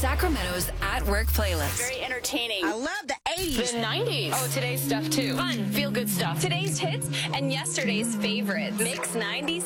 Sacramento's At Work playlist. Very entertaining. I love the 80s. The 90s. Oh, today's stuff too. Fun, feel good stuff. Today's hits and yesterday's favorites. Mix 90s.